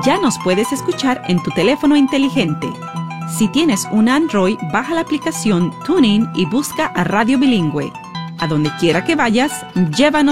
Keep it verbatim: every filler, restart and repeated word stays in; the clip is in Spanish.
Ya nos puedes escuchar en tu teléfono inteligente. Si tienes un Android, baja la aplicación TuneIn y busca a Radio Bilingüe. A donde quiera que vayas, llévanos